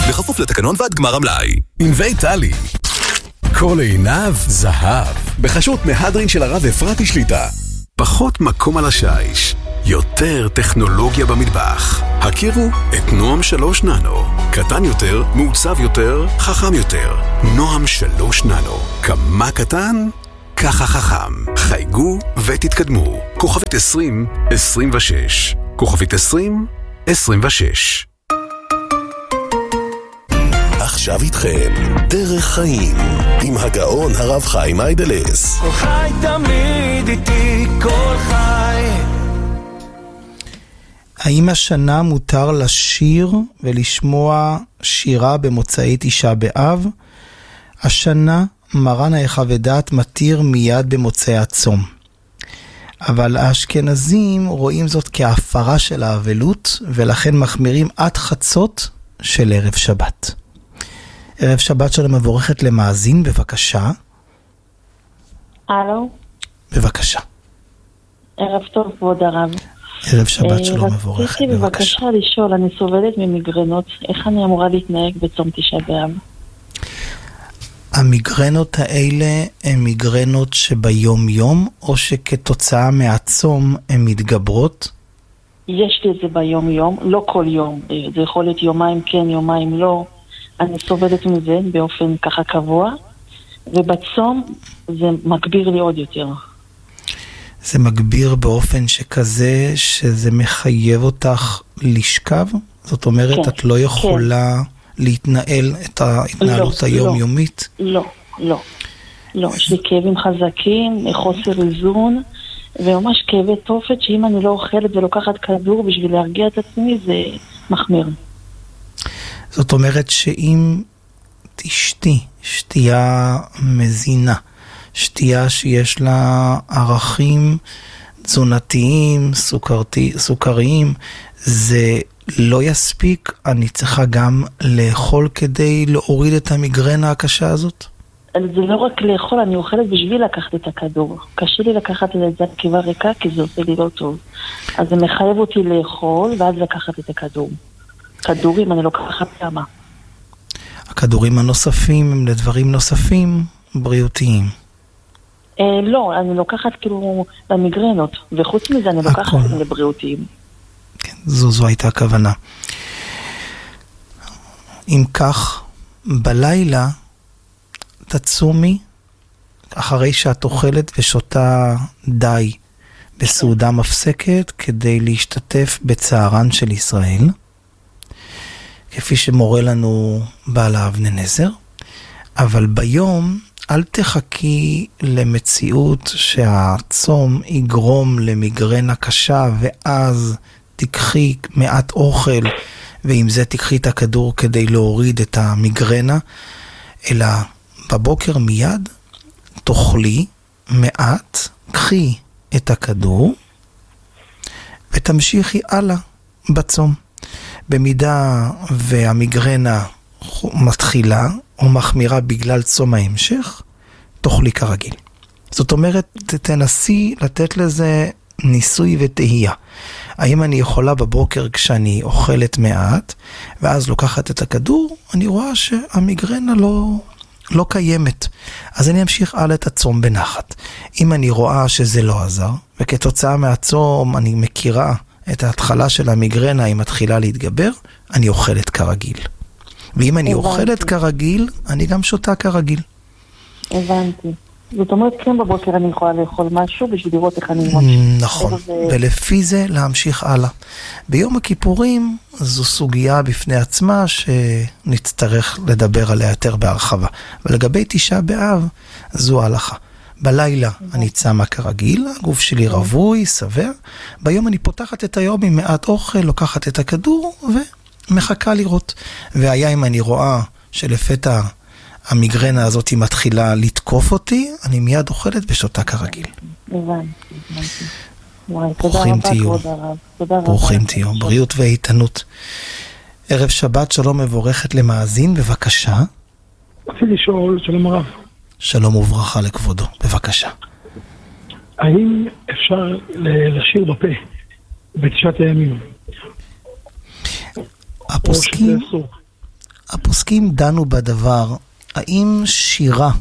בכפוף לתקנון ועד גמר המלאי. ענבי טלי, כל עיניו זהב, בחשות מהדרין של הרב אפרתי שליטה. פחות מקום על השיש, יותר טכנולוגיה במטבח. הכירו את נועם 3 ננו. קטן יותר, מעוצב יותר, חכם יותר. נועם 3 ננו. כמה קטן? ככה חכם. חייגו ותתקדמו. כוכבית 2026. כוכבית 2026. עכשיו איתכם דרך חיים עם הגאון הרב חיים איידלס. כל חי תמיד איתי, כל חי. האם השנה מותר לשיר ולשמוע שירה במוצאי תשעה באב? השנה מרן היחווה דעת מתיר מיד במוצאי הצום. אבל האשכנזים רואים זאת כהפרה של האבלות, ולכן מחמירים עד חצות של ערב שבת. ערב שבת שלנו מבורכת למאזין, בבקשה. הלו. בבקשה. ערב טוב, כבוד הרב. ערב שבת שלום מבורכת, רציתי בבקשה לשאול, אני סובלת ממיגרנות, איך אני אמורה להתנהג בצום תשעה באב? המיגרנות האלה הן מיגרנות שביום יום, או שכתוצאה מהצום הן מתגברות? יש לי את זה ביום יום, לא כל יום, זה יכול להיות יומיים כן, יומיים לא. אני סובלת מזה באופן ככה קבוע, ובצום זה מגביר לי עוד יותר. זה מגביר באופן שכזה שזה מחייב אותך לשכב? זאת אומרת, כן, את לא יכולה להתנהל את ההתנהלות היומיומית? לא. יש לי כאבים חזקים, חוסר איזון, וממש כאבי תופת שאם אני לא אוכלת ולוקחת כדור בשביל להרגיע את עצמי, זה מחמיר. זאת אומרת שאם תשתי שתייה מזינה, שתייה שיש לה ערכים תזונתיים, סוכריים, זה לא יספיק, אני צריכה גם לאכול כדי להוריד את המיגרנה הקשה הזאת? זה לא רק לאכול, אני אוכלת בשביל לקחת את הכדור. קשה לי לקחת את זה קיבה ריקה, כי זה עושה לי לא טוב. אז זה מחייב אותי לאכול, ואז לקחת את הכדור. כדורים אני לוקחת כמה. הכדורים הנוספים הם לדברים נוספים בריאותיים? לא, אני לוקחת כאילו למיגרנות, וחוץ מזה אני לוקחת לבריאותיים. כן, זו הייתה הכוונה. אם כך, בלילה תצומי אחרי שאת אוכלת ושותה די בסעודה מפסקת כדי להשתתף בצערן של ישראל, כפי שמורה לנו בעל האבני נזר, אבל ביום אל תחכי למציאות שהצום יגרום למיגרנה קשה ואז תקחי מעט אוכל ועם זה תקחי את הכדור כדי להוריד את המיגרנה, אלא בבוקר מיד תאכלי מעט, קחי את הכדור ותמשיכי הלאה בצום. במידה והמיגרנה מתחילה או מחמירה בגלל צום ההמשך, תאכלי כרגיל. זאת אומרת, תנסי לתת לזה ניסוי ותהייה. האם אני יכולה בבוקר כשאני אוכלת מעט, ואז לוקחת את הכדור, אני רואה שהמיגרנה לא קיימת. אז אני אמשיך הלאה את הצום בנחת. אם אני רואה שזה לא עזר, וכתוצאה מהצום אני מכירה את ההתחלה של המיגרנה, היא מתחילה להתגבר, אני אוכלת כרגיל. ואם אני אוכלת כרגיל, אני גם שותה כרגיל. הבנתי. זאת אומרת, כן בבוקר אני יכולה לאכול משהו בשביל לראות איך אני נכון, ולפי זה להמשיך הלאה. ביום הכיפורים זו סוגיה בפני עצמה שנצטרך לדבר עליה יותר בהרחבה. ולגבי תשעה באב, זו ההלכה. בלילה אני צמה כרגיל, הגוף שלי רווי, שבע. ביום אני פותחת את היום עם מעט אוכל, לוקחת את הכדור ומחכה לראות. והיה אם אני רואה שלפתע המיגרנה הזאת היא מתחילה לתקוף אותי, אני מיד אוכלת ושותה כרגיל. הבנתי. ברוכים תהיו. ברוכים תהיו. בריאות ואיתנות. ערב שבת שלום מבורכת למאזין, בבקשה. רציתי לשאול, שלום הרב. שלום וברכה לכבודו, בבקשה. האם אפשר לשיר בפה בתשעת הימים? הפוסקים דנו בדבר, האם שירה,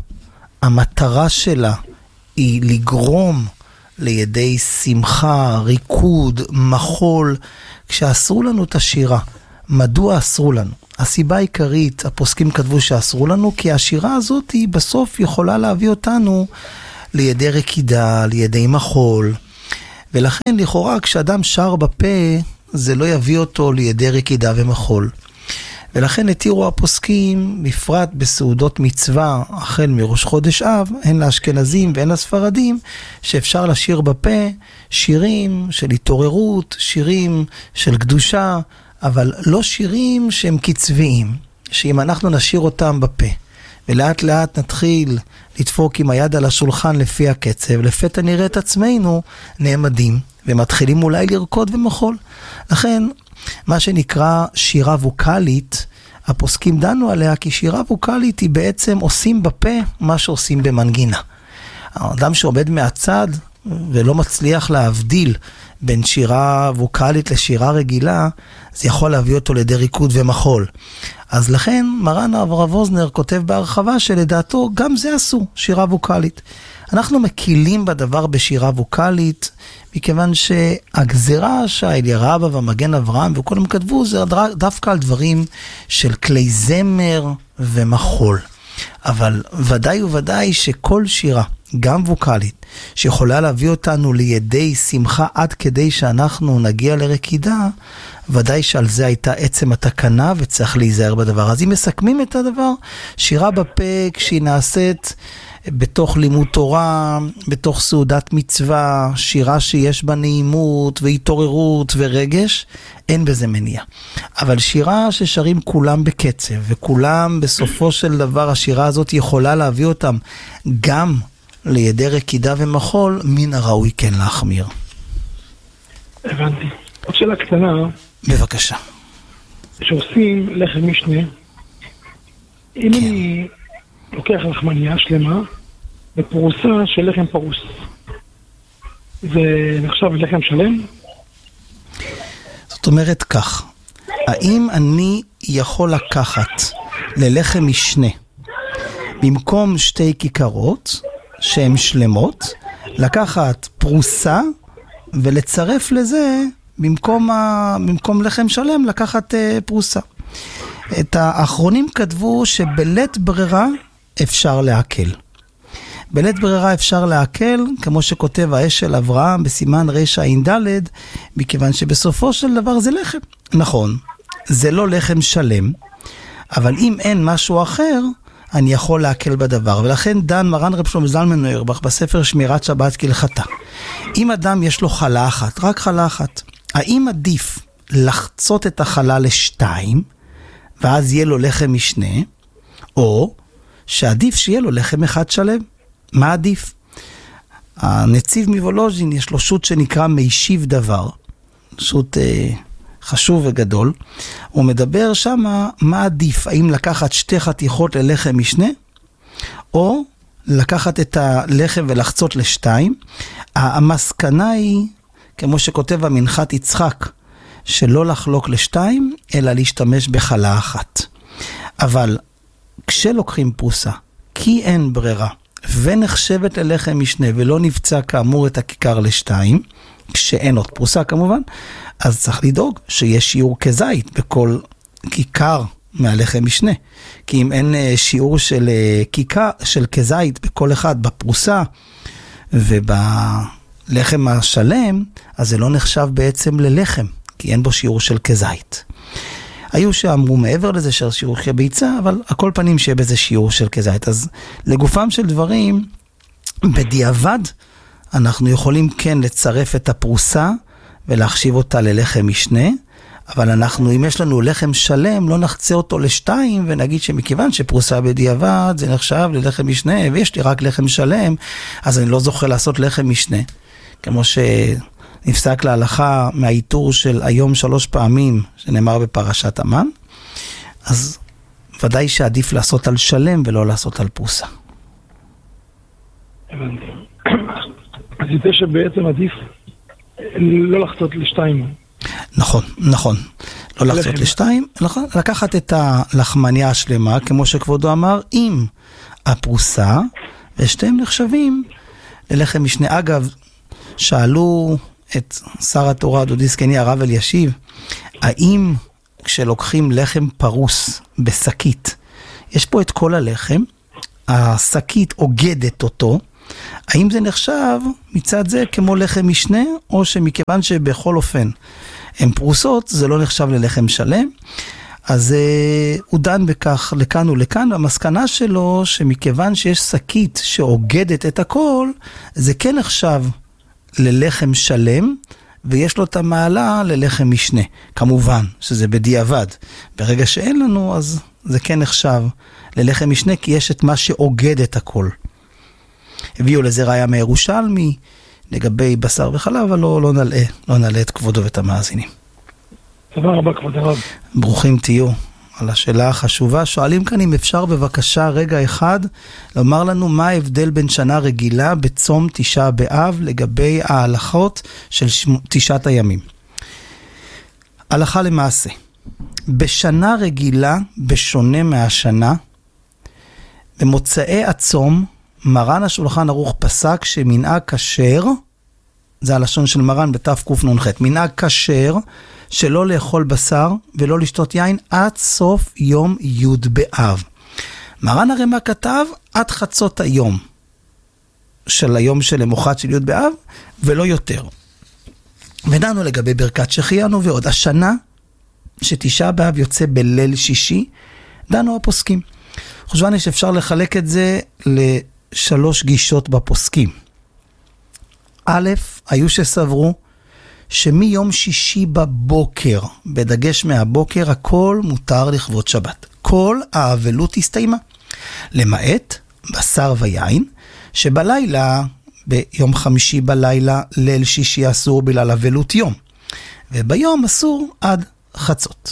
המטרה שלה היא לגרום לידי שמחה, ריקוד, מחול, כשאסרו לנו את השירה. מדוע אסרו לנו? הסיבה העיקרית, הפוסקים כתבו שאסרו לנו, כי השירה הזאת היא בסוף יכולה להביא אותנו לידי רקידה, לידי מחול, ולכן לכאורה כשאדם שר בפה, זה לא יביא אותו לידי רקידה ומחול. ולכן התירו הפוסקים, בפרט בסעודות מצווה, החל מראש חודש אב, הן לאשכנזים והן לספרדים, שאפשר לשיר בפה שירים של התעוררות, שירים של קדושה, אבל לא שירים שהם קצביים, שאם אנחנו נשיר אותם בפה, ולאט לאט נתחיל לדפוק עם היד על השולחן לפי הקצב, לפתע נראה את עצמנו נעמדים, ומתחילים אולי לרקוד ומחול. לכן, מה שנקרא שירה ווקלית, הפוסקים דנו עליה, כי שירה ווקלית היא בעצם עושים בפה מה שעושים במנגינה. האדם שעומד מהצד ולא מצליח להבדיל בין שירה ווקלית לשירה רגילה, זה יכול להביא אותו לידי ריקוד ומחול. אז לכן מרן הרב ווזנר כותב בהרחבה שלדעתו גם זה אסור, שירה ווקלית. אנחנו מקילים בדבר בשירה ווקלית, מכיוון שהגזרה שהאליה רבא והמגן אברהם וכולם כתבו, זה דווקא על דברים של כלי זמר ומחול. אבל ודאי וודאי שכל שירה, גם ווקלית, שיכולה להביא אותנו לידי שמחה עד כדי שאנחנו נגיע לרקידה, ודאי שעל זה הייתה עצם התקנה וצריך להיזהר בדבר. אז אם מסכמים את הדבר, שירה בפה כשהיא נעשית בתוך לימוד תורה, בתוך סעודת מצווה, שירה שיש בה נעימות והתעוררות ורגש, אין בזה מניע. אבל שירה ששרים כולם בקצב, וכולם בסופו של דבר, השירה הזאת יכולה להביא אותם גם לידי רקידה ומחול, מן הראוי כן להחמיר. הבנתי. עוד שאלה קטנה. בבקשה. שעושים לחם משנה, אם אני לוקח לחמניה שלמה, בפרוסה של לחם פרוס, זה נחשב לחם שלם? זאת אומרת כך, האם אני יכול לקחת ללחם משנה, במקום 2 כיכרות שהן שלמות, לקחת פרוסה ולצרף לזה, במקום לחם שלם, לקחת פרוסה. את האחרונים כתבו שבלית ברירה אפשר להקל. בלית ברירה אפשר להקל, כמו שכותב האש של אברהם בסימן רשע ע"ד, מכיוון שבסופו של דבר זה לחם. נכון, זה לא לחם שלם, אבל אם אין משהו אחר, אני יכול להקל בדבר. ולכן דן מרן רב שלמה זלמן אוירבך בספר שמירת שבת כהלכתה. אם אדם יש לו חלה אחת, רק חלה אחת, האם עדיף לחצות את החלה ל2, ואז יהיה לו לחם משנה, או שעדיף שיהיה לו לחם אחד שלם? מה עדיף? הנציב מוולוז'ין יש לו שו"ת שנקרא משיב דבר, שו"ת חשוב וגדול. הוא מדבר שמה מה עדיף, האם לקחת 2 חתיכות ללחם משנה, או לקחת את הלחם ולחצות ל2. המסקנה היא, כמו שכותב המנחת יצחק, שלא לחלוק ל2, אלא להשתמש בחלה אחת. אבל כשלוקחים פרוסה, כי אין ברירה, ונחשבת ללחם משנה, ולא נבצע כאמור את הכיכר ל2, כשאין עוד פרוסה כמובן, אז צריך לדאוג שיש שיעור כזית בכל כיכר מהלחם משנה. כי אם אין שיעור של כיכר, של כזית בכל אחד בפרוסה ובלחם השלם, אז זה לא נחשב בעצם ללחם, כי אין בו שיעור של כזית. היו שאמרו מעבר לזה שיעור כביצה, אבל הכל פנים שיהיה בזה שיעור של כזית. אז לגופם של דברים, בדיעבד, אנחנו יכולים כן לצרף את הפרוסה ולהחשיב אותה ללחם משנה, אבל אנחנו, אם יש לנו לחם שלם, לא נחצה אותו ל2 ונגיד שמכיוון שפרוסה בדיעבד זה נחשב ללחם משנה, ויש לי רק לחם שלם, אז אני לא זוכה לעשות לחם משנה. כמו שנפסק להלכה מהאיתור של היום 3 פעמים, שנאמר בפרשת המן, אז ודאי שעדיף לעשות על שלם ולא לעשות על פרוסה. הבנתי. אז זה שבעצם עדיף לא לחצות ל2. נכון, נכון. לא לחצות לשתיים, לקחת את הלחמניה השלמה, כמו שכבודו אמר, עם הפרוסה, ושתיהם נחשבים ללחם משנה. אגב, שאלו את שר התורה דודי זקני הרב אלישיב, האם כשלוקחים לחם פרוס בשקית, יש פה את כל הלחם, השקית אוגדת אותו, האם זה נחשב מצד זה כמו לחם משנה, או שמכיוון שבכל אופן הן פרוסות, זה לא נחשב ללחם שלם? אז הוא דן בכך לכאן ולכאן, והמסקנה שלו שמכיוון שיש שקית שאוגדת את הכל, זה כן נחשב ללחם שלם, ויש לו את המעלה ללחם משנה. כמובן שזה בדיעבד. ברגע שאין לנו, אז זה כן נחשב ללחם משנה, כי יש את מה שאוגד את הכל. הביאו לזה ראיה מירושלמי, לגבי בשר וחלב, אבל לא נעלה את כבודו ואת המאזינים. תודה רבה, כבוד הרב. ברוכים תהיו. על השאלה החשובה, שואלים כאן אם אפשר בבקשה רגע אחד לומר לנו מה ההבדל בין שנה רגילה בצום תשעה באב לגבי ההלכות של 9 הימים. הלכה למעשה, בשנה רגילה, בשונה מהשנה, במוצאי הצום, מרן השולחן ערוך פסק שמנהג כשר, זה הלשון של מרן בתקנ"ח, מנהג כשר שלא לאכול בשר ולא לשתות יין עד סוף יום י' באב. מרן הרמ"א כתב עד חצות היום של היום של למוחרת של י' באב ולא יותר. ודנו לגבי ברכת שהחיינו ועוד. השנה שתשעה באב יוצא בליל שישי, דנו הפוסקים. חושבני שאפשר לחלק את זה ל3 גישות בפוסקים. א', היו שסברו שמיום שישי בבוקר, בדגש מהבוקר, הכל מותר לכבוד שבת. כל האבלות הסתיימה. למעט בשר ויין, שבלילה, ביום חמישי בלילה, ליל שישי אסור בגלל אבלות יום. וביום אסור עד חצות.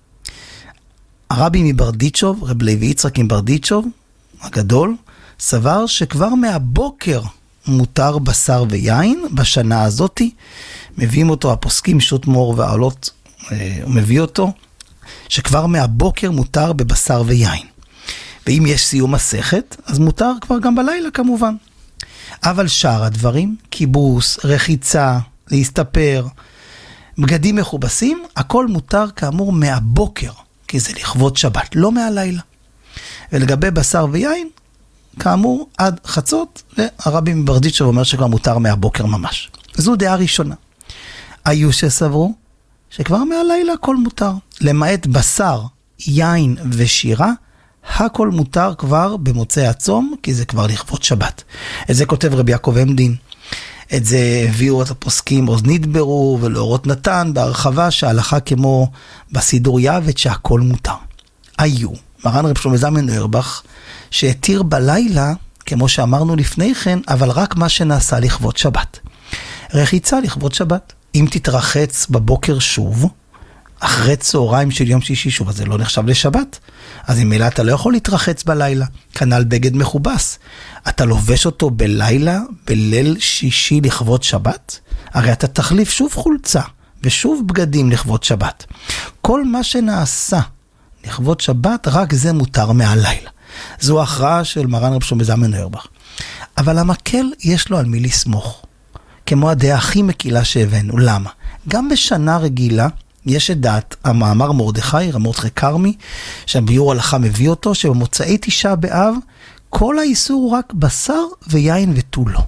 הרבי מברדיצ'וב, רב לוי יצחק מברדיצ'וב, הגדול, סבר שכבר מהבוקר מותר בשר ויין בשנה הזאת. מביאים אותו הפוסקים, שו"ת מור ועלות, הוא מביא אותו, שכבר מהבוקר מותר בבשר ויין. ואם יש סיום מסכת, אז מותר כבר גם בלילה כמובן. אבל שאר הדברים, כיבוס, רחיצה, להסתפר, בגדים מכובסים, הכל מותר כאמור מהבוקר, כי זה לכבוד שבת, לא מהלילה. ולגבי בשר ויין, כאמור עד חצות, והרבי מברדיצ'וב אומר שכבר מותר מהבוקר ממש. זו דעה ראשונה. היו שסברו שכבר מהלילה הכל מותר. למעט בשר, יין ושירה, הכל מותר כבר במוצאי הצום, כי זה כבר לכבוד שבת. את זה כותב רבי יעקב עמדין. את זה הביאו את הפוסקים עוז נדברו ולאורות נתן בהרחבה שההלכה כמו בסידור יעבד שהכל מותר. היו. מרן רב שלמה זלמן אוירבך שהתיר בלילה, כמו שאמרנו לפני כן, אבל רק מה שנעשה לכבוד שבת. רחיצה לכבוד שבת. אם תתרחץ בבוקר שוב, אחרי צהריים של יום שישי שוב, אז זה לא נחשב לשבת. אז אם מילה אתה לא יכול להתרחץ בלילה, כנ"ל בגד מכובס. אתה לובש אותו בלילה, בליל שישי לכבוד שבת, הרי אתה תחליף שוב חולצה, ושוב בגדים לכבוד שבת. כל מה שנעשה לכבוד שבת, רק זה מותר מהלילה. זו ההכרעה של מרן רב שלמה זלמן אוירבך. אבל המקל יש לו על מי לסמוך. כמו הדעה הכי מקילה שהבאנו. למה? גם בשנה רגילה, יש את דעת המאמר מרדכי, רב מרדכי כרמי, שהביאור הלכה מביא אותו, שבמוצאי תשעה באב, כל האיסור הוא רק בשר ויין ותו לא.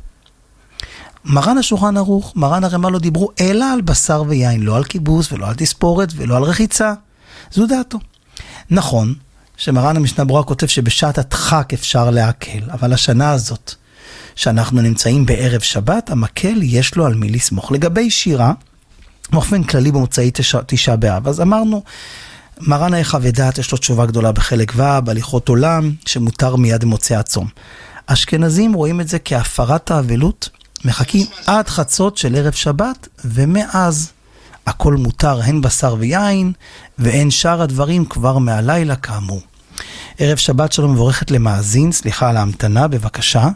מרן השולחן ערוך, מרן הרמ"א לא דיברו אלא על בשר ויין, לא על כיבוס ולא על תספורת ולא על רחיצה. זו דעתו. נכון שמרן המשנה ברורה כותב שבשעת הדחק אפשר להקל, אבל השנה הזאת שאנחנו נמצאים בערב שבת, המקל יש לו על מי לסמוך. לגבי שירה, באופן כללי במוצאי תשעה באב, אז אמרנו, מרן היחווה דעת יש לו תשובה גדולה בחלק ו' בהליכות עולם, שמותר מיד במוצאי הצום. אשכנזים רואים את זה כהפרת האבלות, מחכים עד חצות של ערב שבת, ומאז הכל מותר, הן בשר ויין, והן שאר הדברים כבר מהלילה כאמור. ערב שבת שלום מבורכת למאזין, סליחה על ההמתנה, בבקשה.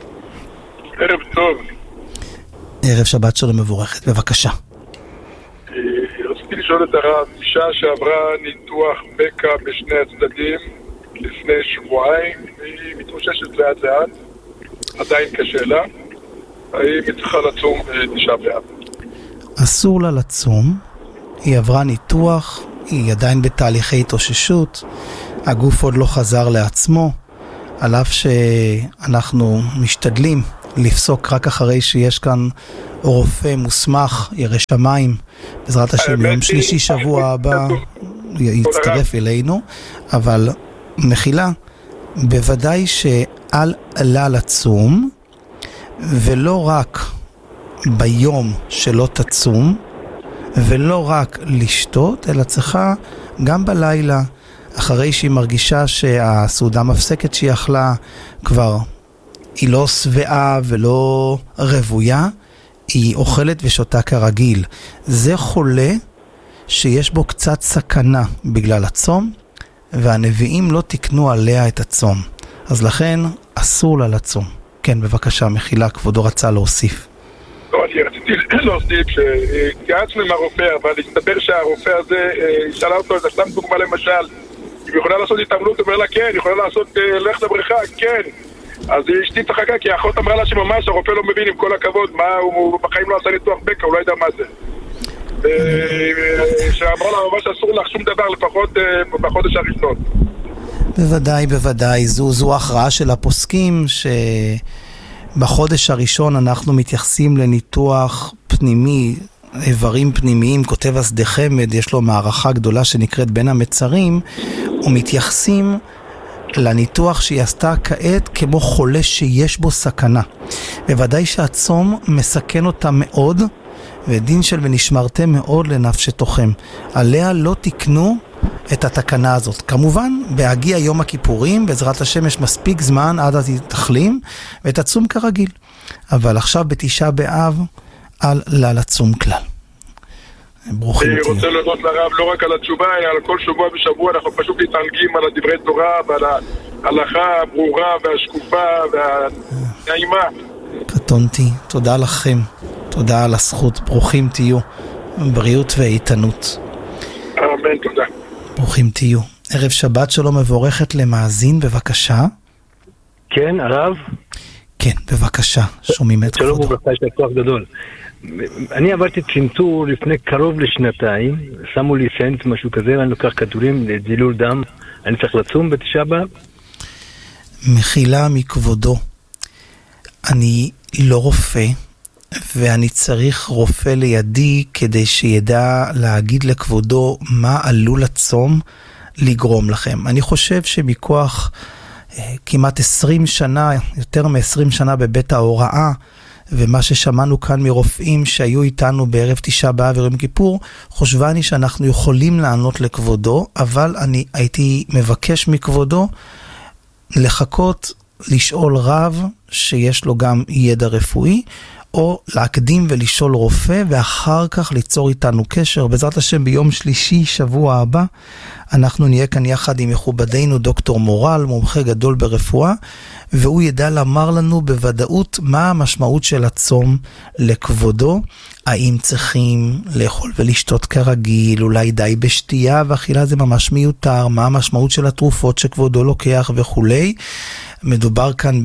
ערב טוב. ערב שבת שלום מבורכת, בבקשה. רציתי לשאול את הרב, אישה שעברה ניתוח בקע בשני הצדדים לפני שבועיים, והיא מתאוששת לאט לאט, עדיין קשה לה, האם היא צריכה לצום תשעה באב? אסור לה לצום, היא עברה ניתוח, היא עדיין בתהליכי התאוששות, הגוף עוד לא חזר לעצמו, על אף שאנחנו משתדלים לפסוק רק אחרי שיש כאן רופא מוסמך, ירא שמיים, בעזרת השם יום שלישי שבוע הבא יצטרף אלינו, אבל מחילה, בוודאי שעל לה לצום, ולא רק ביום שלא תצום, ולא רק לשתות, אלא צריכה גם בלילה, אחרי שהיא מרגישה שהסעודה מפסקת שהיא אכלה כבר, היא לא שבעה ולא רבויה, היא אוכלת ושותה כרגיל. זה חולה שיש בו קצת סכנה בגלל הצום, והנביאים לא תקנו עליה את הצום. אז לכן אסור לה לצום. כן, בבקשה, מחילה, כבודו רצה להוסיף. לא, אני רציתי להוסיף שהתייעצנו עם הרופא, אבל הסתבר שהרופא הזה, שאלה אותו, זה סתם דוגמה למשל, היא יכולה לעשות התעמלות, אומר לה כן, היא יכולה לעשות לך לבריכה, כן. אז אשתי צחקה, כי האחות אמרה לה שממש הרופא לא מבין עם כל הכבוד, מה הוא בחיים לא עשה ניתוח בקע, הוא לא יודע מה זה. שאמרה לה ממש אסור לך שום דבר, לפחות בחודש הראשון. בוודאי, בוודאי, זו הכרעה של הפוסקים, שבחודש הראשון אנחנו מתייחסים לניתוח פנימי, איברים פנימיים, כותב השדה חמד, יש לו מערכה גדולה שנקראת בין המצרים, ומתייחסים לניתוח שהיא עשתה כעת כמו חולה שיש בו סכנה. בוודאי שהצום מסכן אותה מאוד, ודין של ונשמרתם מאוד לנפשתוכם. עליה לא תקנו את התקנה הזאת. כמובן, בהגיע יום הכיפורים, בעזרת השם יש מספיק זמן עד אז היא תחלים, ותצום כרגיל. אבל עכשיו בתשעה באב, על לצום כלל. ברוכים תהיו. אני רוצה להודות לרב לא רק על התשובה, אלא על כל שבוע ושבוע אנחנו פשוט מתענגים על דברי תורה ועל ההלכה הברורה והשקופה והנעימה. קטונתי, תודה לכם, תודה על הזכות, ברוכים תהיו, בריאות ואיתנות. אמן, תודה. ברוכים תהיו. ערב שבת שלום מבורכת למאזין, בבקשה. כן, הרב? כן, בבקשה, שומעים את כבודו. שלום וברכה, יש כוח גדול. אני עברתי צנתור לפני קרוב לשנתיים, שמו לי סנט, משהו כזה, ואני לוקח כדורים לדילול דם, אני צריך לצום בתשעה באב? מחילה מכבודו, אני לא רופא, ואני צריך רופא לידי כדי שידע להגיד לכבודו מה עלול הצום לגרום לכם. אני חושב שמכוח כמעט 20 שנה, יותר מ-20 שנה בבית ההוראה, ומה ששמענו כאן מרופאים שהיו איתנו בערב תשעה באב ויום כיפור, חושבני שאנחנו יכולים לענות לכבודו, אבל אני הייתי מבקש מכבודו לחכות לשאול רב שיש לו גם ידע רפואי, או להקדים ולשאול רופא, ואחר כך ליצור איתנו קשר. בעזרת השם ביום שלישי שבוע הבא, אנחנו נהיה כאן יחד עם מכובדנו דוקטור מורל, מומחה גדול ברפואה, והוא ידע לומר לנו בוודאות מה המשמעות של הצום לכבודו, האם צריכים לאכול ולשתות כרגיל, אולי די בשתייה ואכילה זה ממש מיותר, מה המשמעות של התרופות שכבודו לוקח וכולי. מדובר כאן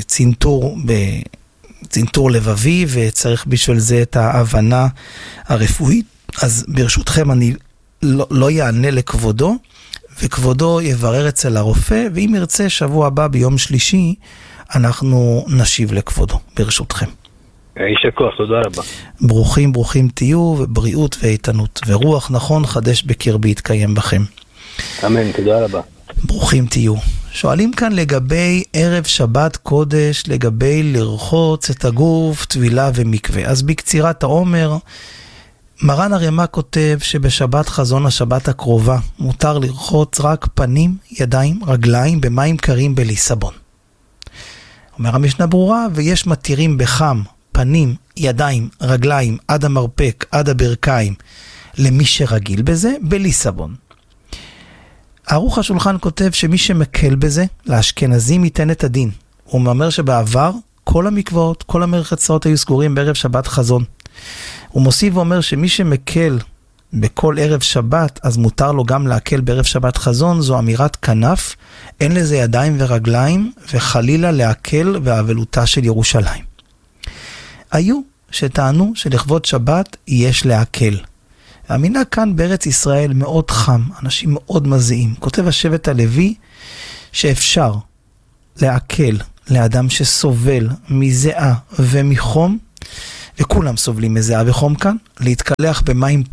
בצנתור לבבי, וצריך בשביל זה את ההבנה הרפואית. אז ברשותכם אני לא יענה לכבודו, וכבודו יברר אצל הרופא, ואם ירצה שבוע הבא ביום שלישי, אנחנו נשיב לכבודו, ברשותכם. יישר כוח, תודה רבה. ברוכים תהיו, ובריאות ואיתנות, ורוח נכון חדש בקרבי יתקיים בכם. אמן, תודה רבה. ברוכים תהיו. שואלים כאן לגבי ערב שבת קודש, לגבי לרחוץ את הגוף, טבילה ומקווה. אז בקצירת העומר, מרן הרמ"א כותב שבשבת חזון השבת הקרובה מותר לרחוץ רק פנים, ידיים, רגליים במים קרים בלי סבון. אומר המשנה ברורה, ויש מתירים בחם, פנים, ידיים, רגליים, עד המרפק, עד הברכיים, למי שרגיל בזה, בלי סבון. ערוך השולחן כותב שמי שמקל בזה, לאשכנזים ייתן את הדין. הוא אומר שבעבר כל המקוואות, כל המרחצאות היו סגורים בערב שבת חזון. הוא מוסיף ואומר שמי שמקל בכל ערב שבת, אז מותר לו גם להקל בערב שבת חזון, זו אמירת כנף, אין לזה ידיים ורגליים, וחלילה להקל באבלותה של ירושלים. היו שטענו שלכבוד שבת יש להקל. המנהג כאן בארץ ישראל מאוד חם, אנשים מאוד מזיעים. כותב השבט הלוי שאפשר להקל לאדם שסובל מזיעה ומחום, וכולם סובלים מזיעה וחום כאן, להתקלח במים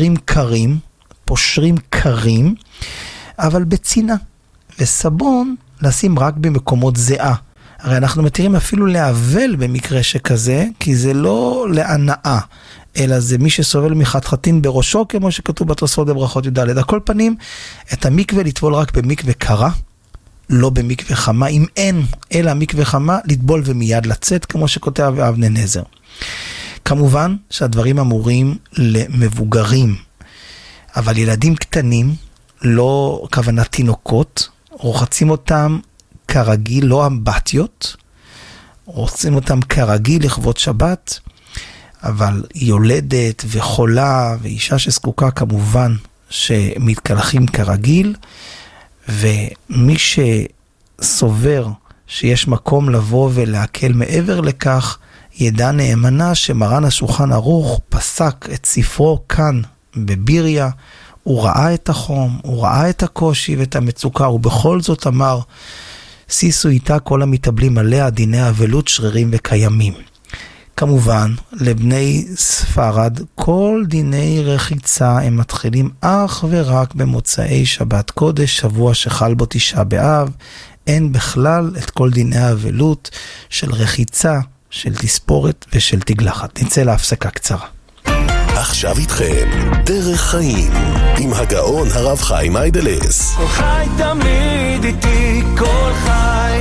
פושרים קרים, אבל בצינה, וסבון לשים רק במקומות זיעה. הרי אנחנו מתירים אפילו להבל במקרה שכזה, כי זה לא להנאה, אלא זה מי שסובל מחתחתין בראשו, כמו שכתוב בתוספות בברכות י"ד. על כל פנים, את המקווה לטבול רק במקווה קרה, לא במקווה חמה. אם אין אלא מקווה חמה, לטבול ומיד לצאת, כמו שכותב אבני נזר. כמובן שהדברים אמורים למבוגרים, אבל ילדים קטנים, לא כוונת תינוקות, רוחצים אותם כרגיל, לא אמבטיות, רוחצים אותם כרגיל לכבוד שבת, אבל יולדת וחולה ואישה שזקוקה כמובן שמתקלחים כרגיל, ומי שסובר שיש מקום לבוא ולהקל מעבר לכך, ידע נאמנה שמרן השולחן ערוך פסק את ספרו כאן בביריה, הוא ראה את החום, הוא ראה את הקושי ואת המצוקה, ובכל זאת אמר, סיסו איתה כל המתאבלים עליה, דיני אבלות שרירים וקיימים. כמובן, לבני ספרד, כל דיני רחיצה הם מתחילים אך ורק במוצאי שבת קודש, שבוע שחל בו תשעה באב, אין בכלל את כל דיני האבלות של רחיצה, של תספורת ושל תגלחת. נצא להפסקה קצרה. עכשיו איתכם, דרך חיים, עם הגאון הרב חיים מיידלס. כל חי תמיד איתי, כל חי.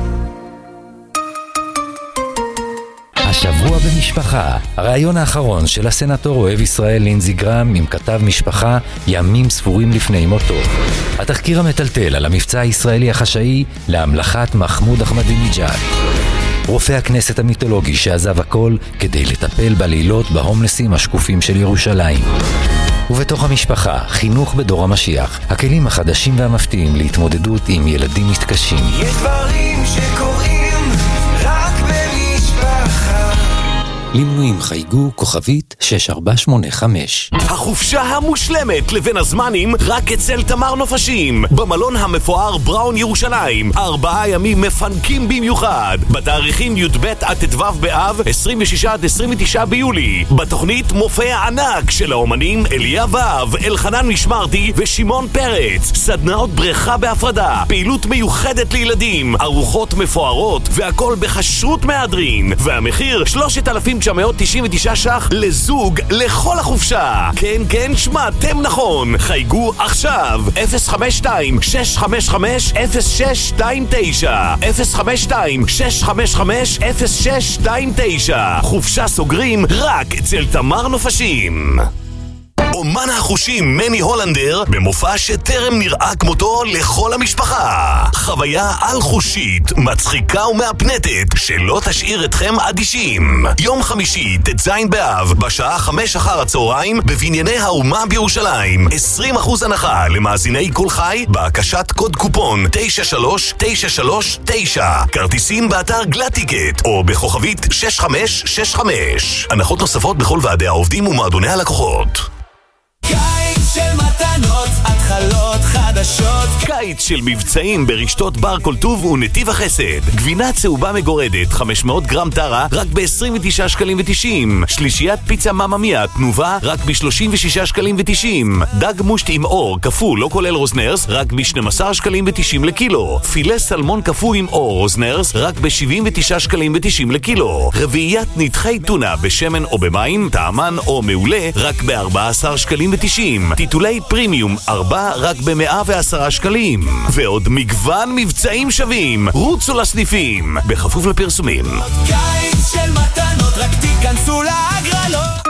השבוע במשפחה, הרעיון האחרון של הסנטור אוהב ישראל לינזי גרם עם כתב משפחה ימים ספורים לפני מותו. התחקיר המטלטל על המבצע הישראלי החשאי להמלכת מחמוד אחמדינג'אד. רופא הכנסת המיתולוגי שעזב הכל כדי לטפל בלילות בהומלסים השקופים של ירושלים. ובתוך המשפחה, חינוך בדור המשיח, הכלים החדשים והמפתיעים להתמודדות עם ילדים מתקשים. יש דברים שקורים רק במשפחה. למנויים חייגו כוכבית 6485. החופשה המושלמת לבין הזמנים רק אצל תמר נופשים במלון המפואר בראון ירושלים. 4 ימים מפנקים במיוחד בתאריכים י"ב עד ט"ו באב, 26 עד 29 ביולי. בתוכנית מופע ענק של האומנים אליה ואב, אלחנן משמרתי ושמעון פרץ. סדנאות בריכה בהפרדה, פעילות מיוחדת לילדים, ארוחות מפוארות, והכל בחשרות מהדרין. והמחיר 3,999 ש"ח לזוג לכל החופשה. כן, כן, שמעתם נכון. חייגו עכשיו 052-655-0629 052-655-0629. חופשה סוגרים רק אצל תמר נופשים. אומן החושים מני הולנדר במופע שטרם נראה כמותו לכל המשפחה. חוויה על חושית, מצחיקה ומאפנטת שלא תשאיר אתכם אדישים. יום חמישי, ט"ז באב, בשעה 5 אחר הצהריים, בבנייני האומה בירושלים. 20% הנחה למאזיני כל חי בהקשת קוד קופון 93939. כרטיסים באתר גלטיקט או בכוכבית 6565. הנחות נוספות בכל ועדי העובדים ומועדוני הלקוחות. קיץ של מתנות, התחלות חדשות. קיץ של מבצעים ברשתות בר כל טוב ונתיב החסד. גבינה צהובה מגורדת 500 גרם טרה רק ב-29 שקלים ו-90. שלישיית פיצה מממיה תנובה רק ב-36 שקלים ו-90. דג מושט עם אור כפול לא כולל רוזנרס רק ב-12 שקלים ו-90 לקילו. פילה סלמון כפול עם אור רוזנרס רק ב-79 שקלים ו-90 לקילו. רביעיית נתחי טונה בשמן או במים, טעמן או מעולה רק ב-14 שקלים ו-90. טיטולי פרימיום 4 רק ב-110 שקלים. ועוד מגוון מבצעים שווים. רוצו לסניפים בכפוף לפרסומים. קיץ של מתנות, רק תיכנסו להגרלות.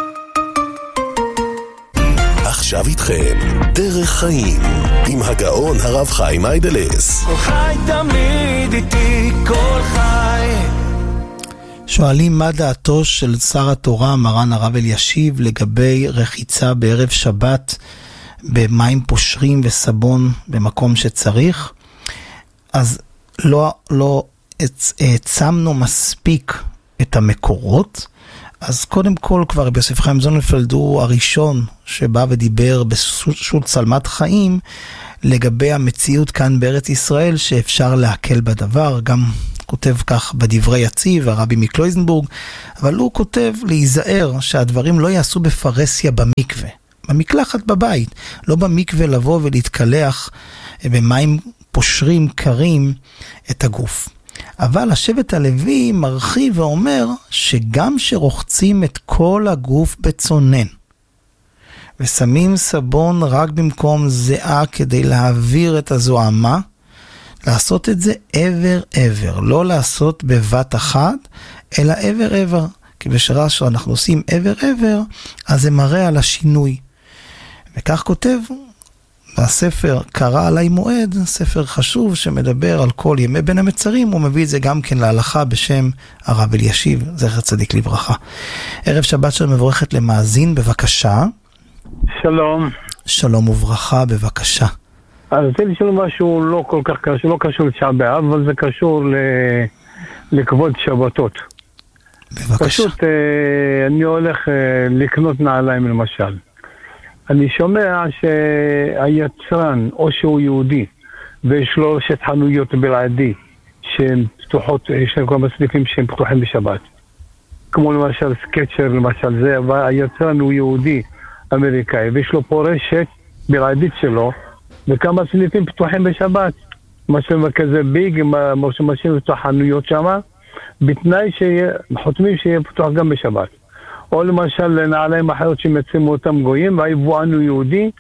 עכשיו איתכם, דרך חיים, עם הגאון הרב חיים מיידלס. כל חי תמיד איתי, כל חי. שואלים מה דעתו של שר התורה מרן הרב אלישיב לגבי רחיצה בערב שבת במים פושרים וסבון במקום שצריך. אז לא העצמנו מספיק את המקורות. אז קודם כל כבר רבי יוסף חיים זוננפלד הוא הראשון שבא ודיבר בשו"ת צלמת חיים לגבי המציאות כאן בארץ ישראל שאפשר להקל בדבר. גם כותב כך בדברי יציב, הרבי מקלויזנבורג, אבל הוא כותב להיזהר שהדברים לא יעשו בפרסיה במקווה, במקלחת בבית, לא במקווה לבוא ולהתקלח במים פושרים קרים את הגוף. אבל השבט הלוי מרחיב ואומר שגם שרוחצים את כל הגוף בצונן ושמים סבון רק במקום זיעה כדי להעביר את הזוהמה, לעשות את זה עבר, לא לעשות בבת אחת, אלא עבר. כי בשעה שאנחנו עושים עבר, אז זה מראה על השינוי. וכך כותב בספר קרא עלי מועד, ספר חשוב שמדבר על כל ימי בין המצרים, הוא מביא את זה גם כן להלכה בשם הרב אלישיב, זכר צדיק לברכה. ערב שבת של מבורכת למאזין, בבקשה. שלום. שלום וברכה, בבקשה. אז רוצה לשאול משהו לא כל כך קשור, לא קשור לתשעה באב, אבל זה קשור לכבוד שבתות. בבקשה. פשוט אני הולך לקנות נעליים למשל. אני שומע שהיצרן, או שהוא יהודי, ויש לו רשת חנויות בלעדי, שהן פתוחות, יש להם כמה סניפים שהם פתוחים בשבת. כמו למשל סקצ'ר, למשל זה, אבל היצרן הוא יהודי אמריקאי, ויש לו פה רשת בלעדית שלו, וכמה סניפים פתוחים בשבת. משהו כזה ביג, משהו פתוח חנויות שם, בתנאי שחותמים שיהיה פתוח גם בשבת. או למשל נעליים אחרות שמייצרים אותם גויים, והיבואן הוא יהודי,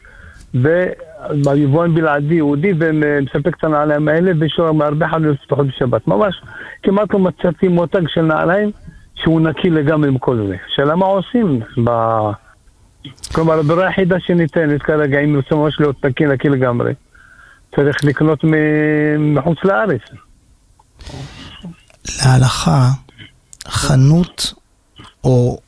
והיבואן בלעדי יהודי, ומספק את הנעליים האלה, ויש לו הרבה חנויות פתוחות בשבת. ממש, כמעט לא מצאתי מותג של נעליים, שהוא נקי לגמרי עם כל זה. שאלה מה עושים? כלומר, הברירה היחידה שניתנת כרגע, אם רוצים ממש להיות נקי לגמרי, צריך לקנות מחוץ לארץ. להלכה, חנות או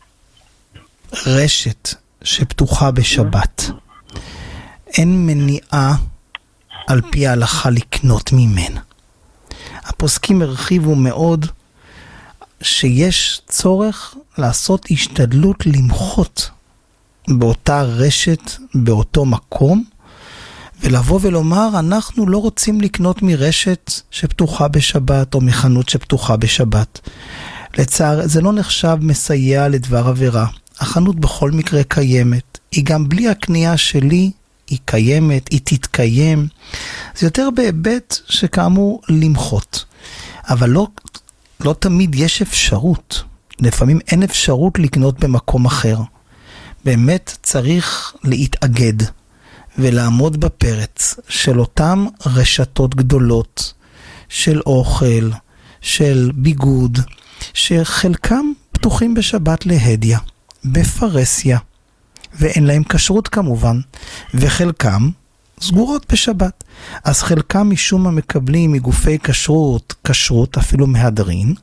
רשת שפתוחה בשבת, אין מניעה על פי ההלכה לקנות ממנה. הפוסקים הרחיבו מאוד שיש צורך לעשות השתדלות למחות באותה רשת, באותו מקום, ולבוא ולומר, אנחנו לא רוצים לקנות מרשת שפתוחה בשבת, או מחנות שפתוחה בשבת. לצער, זה לא נחשב מסייע לדבר עבירה. החנות בכל מקרה קיימת. היא גם בלי הקנייה שלי, היא קיימת, היא תתקיים. זה יותר בהיבט שכאמור למחות. אבל לא תמיד יש אפשרות. לפעמים אין אפשרות לקנות במקום אחר. באמת צריך להתאגד ולעמוד בפרץ של אותם רשתות גדולות של אוכל, של ביגוד, שחלקם פתוחים בשבת להדיה, בפרסיה, ואין להם כשרות כמובן, וחלקם סגורות בשבת. אז חלקם משום מה מקבלים מגופי כשרות אפילו מהדרין,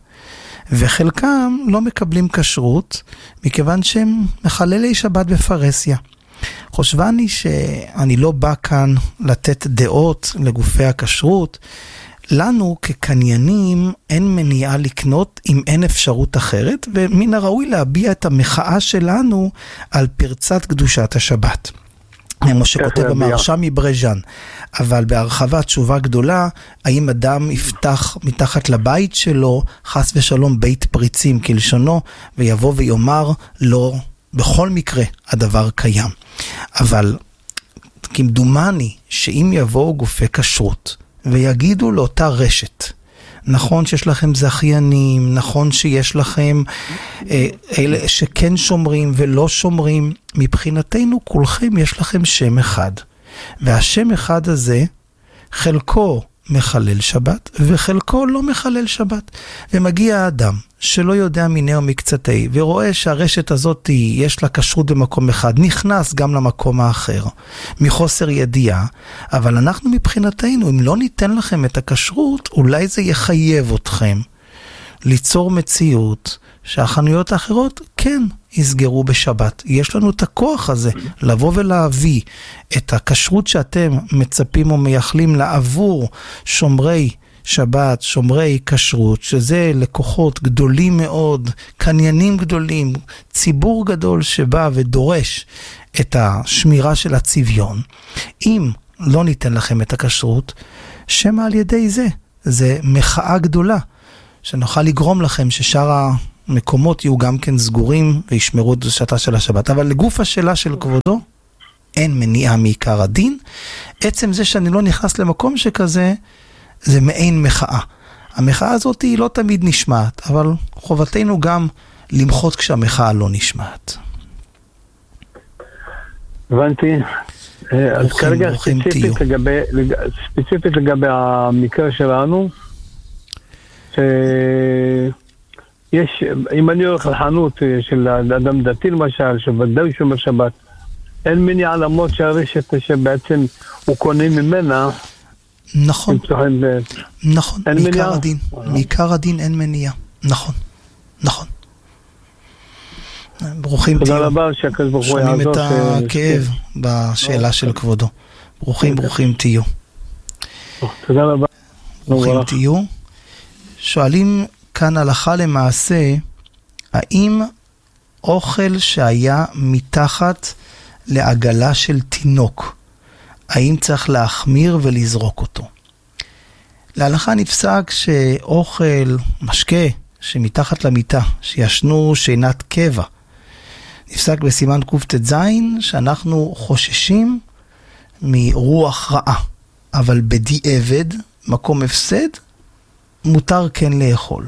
וחלקם לא מקבלים כשרות מכיוון שהם מחללי שבת בפרסיה. חושבני שאני לא בא כאן לתת דעות לגופי הכשרות. לנו כקניינים אין מניעה לקנות אם אין אפשרות אחרת, ומן הראוי להביע את המחאה שלנו על פרצת קדושת השבת. כמו שכותב המהרש"א מברז'אן. אבל בהרחבה תשובה גדולה, האם אדם יפתח מתחת לבית שלו חס ושלום בית פריצים כלשונו, ויבוא ויאמר לא, בכל מקרה הדבר קיים. אבל כמדומני שאם יבואו גופי כשרות ויגידו לאותה רשת, נכון שיש לכם זכיינים, נכון שיש לכם אלה שכן שומרים ולא שומרים, מבחינתנו כולכם יש לכם שם אחד. והשם אחד הזה, חלקו מחלל שבת וחלקו לא מחלל שבת. ומגיע האדם שלא יודע מיני או מקצתי ורואה שהרשת הזאת יש לה כשרות במקום אחד, נכנס גם למקום האחר מחוסר ידיעה. אבל אנחנו מבחינתנו, אם לא ניתן לכם את הכשרות, אולי זה יחייב אתכם ליצור מציאות שהחנויות האחרות כן יסגרו בשבת. יש לנו את הכוח הזה לבוא ולהביא את הכשרות שאתם מצפים או מייחלים לעבור שומרי שבת, שומרי כשרות, שזה לקוחות גדולים מאוד, קניינים גדולים, ציבור גדול שבא ודורש את השמירה של הצביון. אם לא ניתן לכם את הכשרות, שמה על ידי זה מחאה גדולה, שנוכל לגרום לכם ששאר המקומות יהיו גם כן סגורים וישמרו את קדושתה של השבת. אבל לגוף השאלה של כבודו, אין מניעה מעיקר הדין. עצם זה שאני לא נכנס למקום שכזה, זה מעין מחאה. המחאה הזאת היא לא תמיד נשמעת, אבל חובתנו גם למחות כשהמחאה לא נשמעת. הבנתי. אז כרגע ספציפית לגבי המקרה שלנו, שיש, אם אני הולך לחנות של אדם דתי למשל, שוודאי שומר שבת, אין מניעה למרות שהרשת שבעצם הוא קונה ממנה, נכון, נכון, מעיקר הדין אין מניעה, נכון. ברוכים תהיו. תודה רבה שהקדוש ברוך הוא יעזור. שומעים את הכאב בשאלה של כבודו. ברוכים תהיו. תודה רבה. ברוכים תהיו. שואלים כאן הלכה למעשה, האם אוכל שהיה מתחת לעגלה של תינוק, האם צריך להחמיר ולזרוק אותו? להלכה נפסק שאוכל, משקה, שמתחת למיטה, שישנו שינת קבע, נפסק בסימן קט"ז שאנחנו חוששים מרוח רעה, אבל בדיעבד, מקום הפסד, מותר כן לאכול.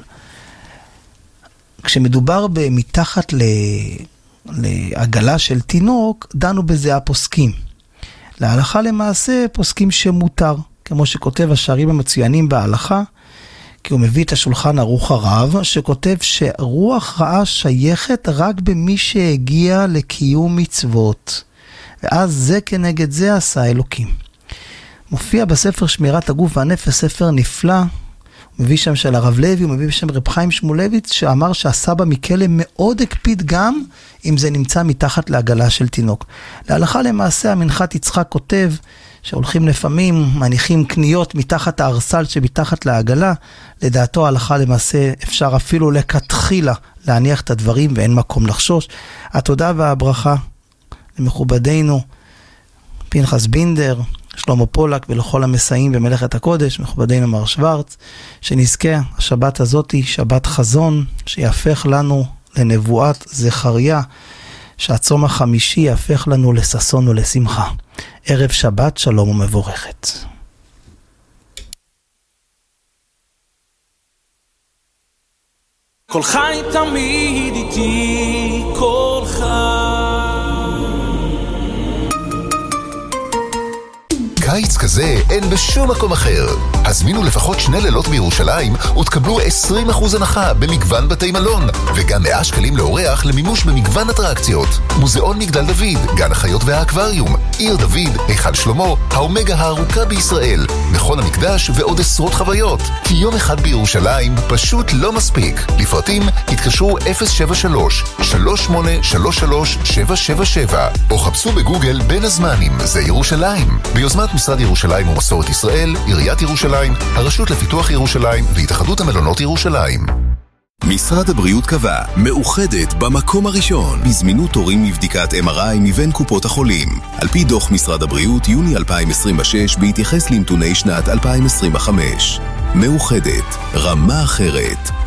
כשמדובר במתחת לעגלה של תינוק, דנו בזה הפוסקים. להלכה למעשה פוסקים שמותר, כמו שכותב השערים המצוינים בהלכה, כי הוא מביא את השולחן ערוך הרב, שכותב שרוח רעה שייכת רק במי שהגיע לקיום מצוות. ואז זה כנגד זה עשה אלוקים. מופיע בספר שמירת הגוף והנפש, ספר נפלא, הוא מביא שם של הרב לוי, הוא מביא בשם רב חיים שמואלביץ, שאמר שהסבא מכלא מאוד הקפיד גם אם זה נמצא מתחת לעגלה של תינוק. להלכה למעשה המנחת יצחק כותב, שהולכים לפעמים, מניחים קניות מתחת הארסל שמתחת לעגלה, לדעתו ההלכה למעשה אפשר אפילו לכתחילה להניח את הדברים ואין מקום לחשוש. התודה והברכה למכובדנו פנחס בינדר, שלמה פולק ולכל המסייעים במלאכת הקודש, מכובדנו מר שוורץ, שנזכה השבת הזאת היא שבת חזון, שיהפך לנו לנבואת זכריה, שהצום החמישי יהפך לנו לששון ולשמחה. ערב שבת שלום ומבורכת. כל חי תמיד איתי, כל חי. קיץ כזה אין בשום מקום אחר. הזמינו לפחות 2 לילות בירושלים ותקבלו 20% הנחה במגוון בתי מלון, וגם 100 שקלים לאורח למימוש במגוון אטרקציות. מוזיאון מגדל דוד, גן החיות והאקווריום, עיר דוד, היכל שלמה, האומגה הארוכה בישראל, מכון המקדש ועוד עשרות חוויות. כי יום אחד בירושלים פשוט לא מספיק. לפרטים התקשרו 073-3833-777 או חפשו בגוגל בין הזמנים, זה ירושלים. ביוזמת משרד ירושלים ומסורת ישראל, עיריית ירושלים, הרשות לפיתוח ירושלים והתאחדות המלונות ירושלים. משרד הבריאות קבע, מאוחדת במקום הראשון בזמינות תורים מבדיקת MRI מבין קופות החולים. על פי דוח משרד הבריאות יוני 2026 בהתייחס לנתוני שנת 2025. מאוחדת, רמה אחרת.